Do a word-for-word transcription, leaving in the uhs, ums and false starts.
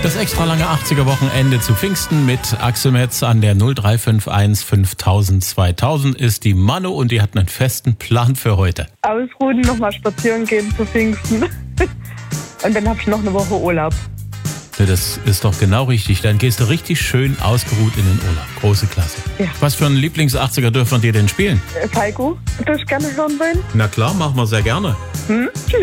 Das extra lange achtziger-Wochenende zu Pfingsten mit Axel Metz an der null drei fünf eins fünftausend zweitausend ist die Manu und die hat einen festen Plan für heute. Ausruhen, nochmal spazieren gehen zu Pfingsten. Und dann habe ich noch eine Woche Urlaub. Ja, das ist doch genau richtig. Dann gehst du richtig schön ausgeruht in den Urlaub. Große Klasse. Ja. Was für einen Lieblings-achtziger dürfen wir dir denn spielen? Falco, das ich gerne hören wollen. Na klar, machen wir sehr gerne. Hm? Tschüss.